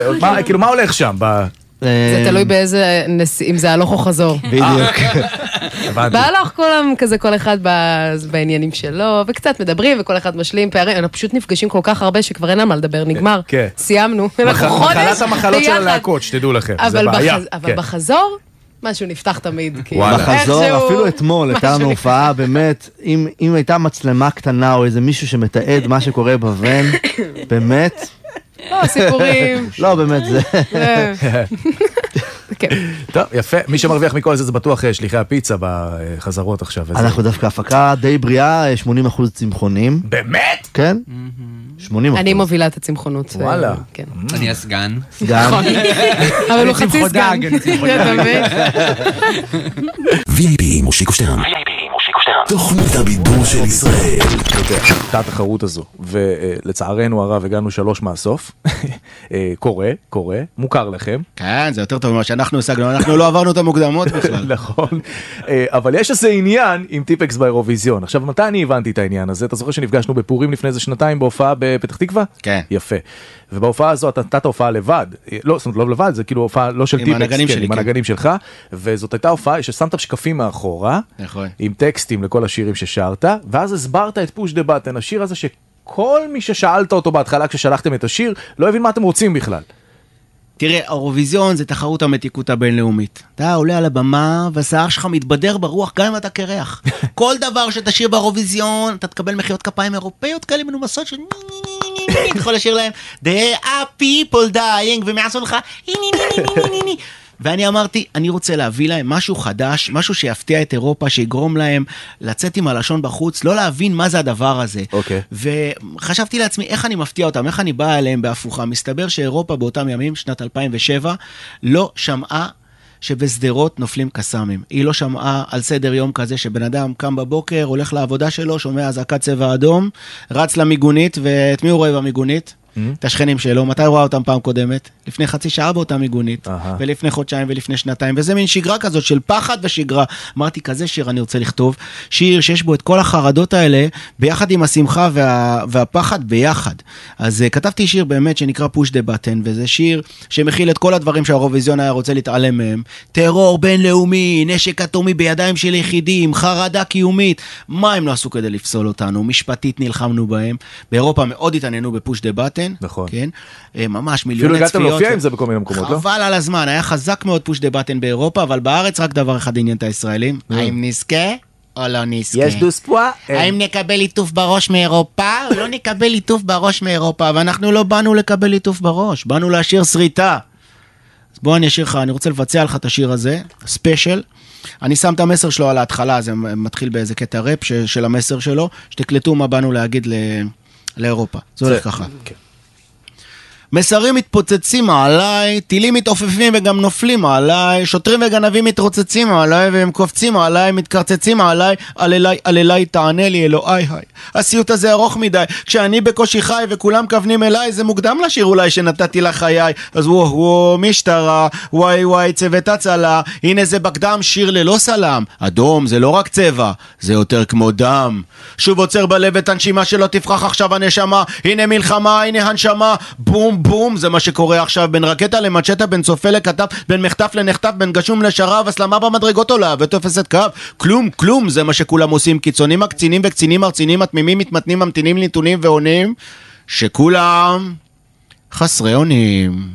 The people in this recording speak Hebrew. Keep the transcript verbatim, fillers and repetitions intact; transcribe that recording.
כאילו, מה הולך שם? זה תלוי באיזה, אם זה הלוך או חזור. בדיוק. בהלוך כולם כזה, כל אחד בעניינים שלו, וקצת מדברים, וכל אחד משלים פערים, אנחנו פשוט נפגשים כל כך הרבה שכבר אין על מה לדבר, נגמר. סיימנו. מחלת המחלות של הלהקות, שתדעו לכם, זה בעיה. אבל בחזור, משהו נפתח תמיד. בחזור, אפילו אתמול, הייתה לנו הופעה, באמת, אם הייתה מצלמה קטנה, או איזה מישהו שמתעד מה שקורה בבן, באמת, לא, סיפורים. לא, באמת זה. טוב, יפה. מי שמרוויח מכל זה, זה בטוח שליחי הפיצה בחזרות עכשיו. אנחנו דווקא הפקה די בריאה, שמונים אחוז צמחונים. באמת? כן. שמונים אחוז. אני מובילה את הצמחונות. וואלה. אני הסגן. סגן. אבל הוא חצי סגן. וי איי פי מושיקו שטרן. תוכנית הבידור של ישראל. הייתה התחרות הזו, ולצערנו הרב הגענו שלוש מהסוף. קורה, קורה, מוכר לכם. כן, זה יותר טוב ממה שאנחנו השגנו, אנחנו לא עברנו את המוקדמות בכלל. נכון, אבל יש איזה עניין עם טיפקס באירוויזיון. עכשיו, מתי אני הבנתי את העניין הזה? אתה זוכר שנפגשנו בפורים לפני איזה שנתיים בהופעה בפתח תקווה? כן. יפה. ובהופעה הזו אתה נתת הופעה לבד. לא, זאת אומרת, לא לבד, זה כאילו הופעה לא של טיפקס. עם הנגנים שלי, כן. עם הנגנים שלך. וזאת הייתה הופעה ששמת שקפים מאחורה. נכון. עם טקסטים לכל השירים ששרת, ואז הסברת את פוש דה בטן, השיר הזה שכל מי ששאלת אותו בהתחלה כששלחתם את השיר, לא הבין מה אתם רוצים בכלל. תראה, האירוויזיון זה תחרות המתיקות הבינלאומית. אתה עולה על הבמה, והשיער שלך מתבדר ברוח גם אם אתה קרח. כל דבר שתשאיר באירוויזיון, אתה תקבל מחיאות כפיים אירופאיות כאלה מנומסות של אתה יכול לשיר להם There are people dying, והם יעשו לך ואני אמרתי, אני רוצה להביא להם משהו חדש, משהו שיפתיע את אירופה, שיגרום להם לצאת עם הלשון בחוץ, לא להבין מה זה הדבר הזה. אוקיי. וחשבתי לעצמי, איך אני מפתיע אותם, איך אני באה אליהם בהפוכה. מסתבר שאירופה באותם ימים, שנת אלפיים ושבע, לא שמעה שבסדרות נופלים קסמים. היא לא שמעה על סדר יום כזה שבן אדם קם בבוקר, הולך לעבודה שלו, שומע אזעקת צבע אדום, רץ למיגונית, ואת מי הוא רואה במיגונית? את השכנים שלו, מתי רואה אותם פעם קודמת? לפני חצי שעה באותה מיגונית, ולפני חודשיים ולפני שנתיים, וזה מין שגרה כזאת של פחד ושגרה. אמרתי, כזה שיר אני רוצה לכתוב, שיר שיש בו את כל החרדות האלה, ביחד עם השמחה וה, והפחד ביחד. אז כתבתי שיר באמת שנקרא פוש דה בטן, וזה שיר שמכיל את כל הדברים שהאירוויזיון היה רוצה להתעלם מהם. טרור בינלאומי, נשק אטומי בידיים של יחידים, חרדה קיומית. מה הם לא עשו כדי לפסול אותנו? משפטית נלחמנו בהם. באירופה מאוד התעניינו בפוש דה בטן. נכון. כן? ממש מיליוני צפיות. אפילו הגעתם להופיע עם זה בכל מיני מקומות, לא? חבל על הזמן, היה חזק מאוד פוש דה בטן באירופה, אבל בארץ רק דבר אחד עניין את הישראלים. האם נזכה או לא נזכה? יש דוספואה? האם נקבל ליטוף בראש מאירופה או לא נקבל ליטוף בראש מאירופה? ואנחנו לא באנו לקבל ליטוף בראש, באנו להשאיר שריטה. אז בוא אני אשאיר לך, אני רוצה לבצע לך את השיר הזה, ספיישל. אני שם את המסר שלו על ההתחלה, זה מתחיל באיזה קטע רפ של המסר שלו, שתקלטו מה באנו להגיד לאירופה. זה הולך ככה. מסרים מתפוצצים עליי, טילים מתעופפים וגם נופלים עליי, שוטרים וגנבים מתרוצצים עליי, והם קופצים עליי, מתקרצצים עליי, על אליי, על אליי, תענה לי אלוהי, היי. הסיוט הזה ארוך מדי, כשאני בקושי חי וכולם כוונים אליי, זה מוקדם לשיר אולי שנתתי לחיי, אז וואו, וואו, משטרה, וואי וואי, צוות הצלה, הנה זה בקדם, שיר ללא סלם, אדום זה לא רק צבע, זה יותר כמו דם. שוב עוצר בלב את הנשימה שלא תפרח עכשיו הנשמה, הנה מלחמה, הנה הנשמה, בום בום, זה מה שקורה עכשיו בין רקטה למצ'טה, בין צופה לכתב, בין מחטף לנחטף, בין גשום לשרב, הסלמה במדרגות עולה ותופסת קו, כלום, כלום, זה מה שכולם עושים, קיצונים הקצינים וקצינים ארצינים, מתמימים, מתמתנים, ממתינים, נתונים ועונים, שכולם חסרי אונים.